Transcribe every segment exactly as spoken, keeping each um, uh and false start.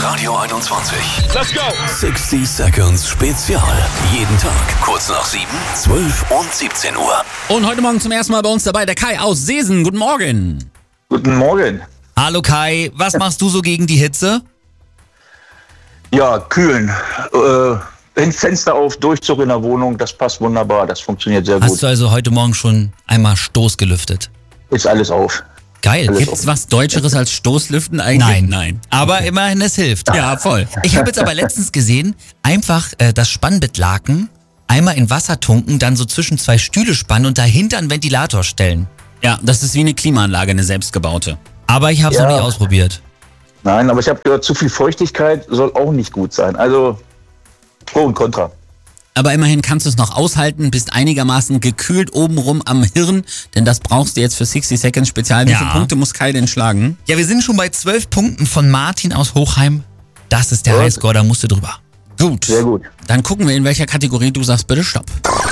Radio einundzwanzig. Let's go! sechzig Seconds Spezial. Jeden Tag kurz nach sieben, zwölf und siebzehn Uhr. Und heute Morgen zum ersten Mal bei uns dabei der Kai aus Seesen. Guten Morgen. Guten Morgen. Hallo Kai, was machst du so gegen die Hitze? Ja, kühlen. Äh, Fenster auf, Durchzug in der Wohnung, das passt wunderbar, das funktioniert sehr Hast gut. du also heute Morgen schon einmal Stoß gelüftet? Ist alles auf. Geil. Alles Gibt's was Deutscheres als Stoßlüften eigentlich? Nein. Nein. Aber immerhin, es hilft. Ja, voll. Ich habe jetzt aber letztens gesehen, einfach äh, das Spannbettlaken einmal in Wasser tunken, dann so zwischen zwei Stühle spannen und dahinter einen Ventilator stellen. Ja, das ist wie eine Klimaanlage, eine selbstgebaute. Aber ich habe es Ja. noch nicht ausprobiert. Nein, aber ich habe gehört, zu viel Feuchtigkeit soll auch nicht gut sein. Also Pro und Contra. Aber immerhin kannst du es noch aushalten, bist einigermaßen gekühlt obenrum am Hirn, denn das brauchst du jetzt für sechzig Seconds Spezial. Wie Ja. viele Punkte muss Kai denn schlagen? Ja, wir sind schon bei zwölf Punkten von Martin aus Hochheim. Das ist der Ja. Highscore, da musst du drüber. Gut. Sehr gut. Dann gucken wir, in welcher Kategorie du sagst, bitte stopp.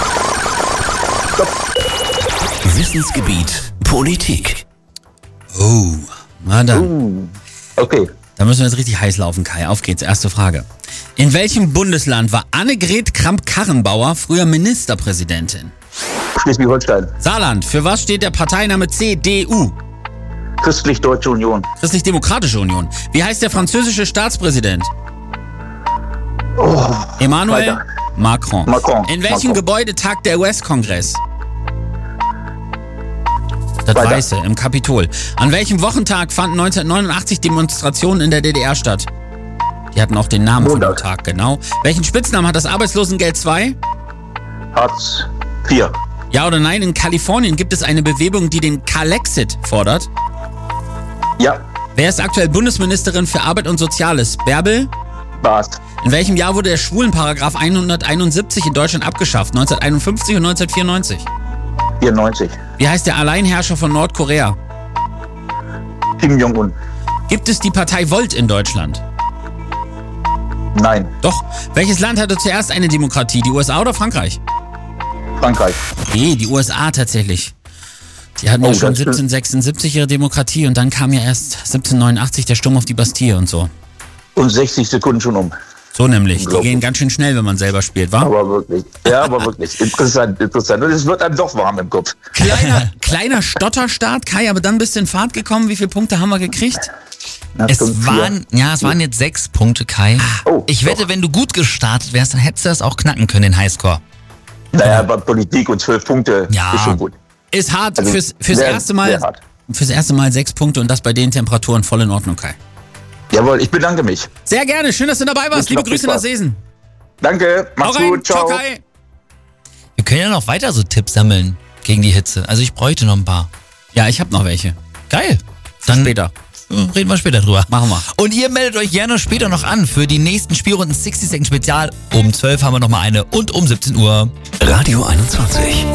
Wissensgebiet Politik. Oh, na dann. Uh, okay. Da müssen wir jetzt richtig heiß laufen, Kai. Auf geht's, erste Frage. In welchem Bundesland war Annegret Kramp-Karrenbauer früher Ministerpräsidentin? Schleswig-Holstein. Saarland. Für was steht der Parteiname C D U? Christlich-Deutsche Union. Christlich-Demokratische Union. Wie heißt der französische Staatspräsident? Oh, Emmanuel weiter. Macron. Macron. In welchem Macron. Gebäude tagt der U S-Kongress? Das Weiter. Weiße, im Kapitol. An welchem Wochentag fanden neunzehnhundertneunundachtzig Demonstrationen in der D D R statt? Die hatten auch den Namen von dem Montag. Tag, genau. Welchen Spitznamen hat das Arbeitslosengeld zwei? Hartz vier. Ja oder nein, in Kalifornien gibt es eine Bewegung, die den Kalexit fordert. Ja, Wer ist aktuell Bundesministerin für Arbeit und Soziales? Bärbel? Bas. In welchem Jahr wurde der Schwulenparagraf hunderteinundsiebzig in Deutschland abgeschafft? neunzehnhunderteinundfünfzig und neunzehnhundertvierundneunzig. vierundneunzig. Wie heißt der Alleinherrscher von Nordkorea? Kim Jong-un. Gibt es die Partei Volt in Deutschland? Nein. Doch. Welches Land hatte zuerst eine Demokratie? Die U S A oder Frankreich? Frankreich. Nee, die U S A tatsächlich. Die hatten Oh, ja schon das stimmt. siebzehnhundertsechsundsiebzig ihre Demokratie und dann kam ja erst siebzehnhundertneunundachtzig der Sturm auf die Bastille und so. Und sechzig Sekunden schon um. So nämlich. Die Unglaublich. gehen ganz schön schnell, wenn man selber spielt, wa? Aber wirklich. Ja, aber wirklich. Interessant, interessant. Und es wird einem doch warm im Kopf. Kleiner, kleiner Stotterstart, Kai, aber dann bist du in Fahrt gekommen. Wie viele Punkte haben wir gekriegt? Na, Es fünf, vier. waren, ja, es waren jetzt sechs Punkte, Kai. Oh, ich wette, doch. wenn du gut gestartet wärst, dann hättest du das auch knacken können, den Highscore. Naja, bei Politik und zwölf Punkte Ja. ist schon gut. Ist hart Also fürs, fürs sehr, erste Mal. sehr hart. Fürs erste Mal sechs Punkte und das bei den Temperaturen voll in Ordnung, Kai. Jawohl, ich bedanke mich. Sehr gerne, schön, dass du dabei warst. Wünsche Liebe noch viel Grüße nach Spaß. Seesen. Danke, Hau mach's rein, gut, ciao. Kai. Wir können ja noch weiter so Tipps sammeln gegen die Hitze. Also ich bräuchte noch ein paar. Ja, ich hab noch welche. Geil. Dann Dann später. reden wir später drüber. Machen wir. Und ihr meldet euch gerne später noch an für die nächsten Spielrunden sechzig Second Spezial. Um zwölf haben wir noch mal eine und um siebzehn Uhr. Radio einundzwanzig.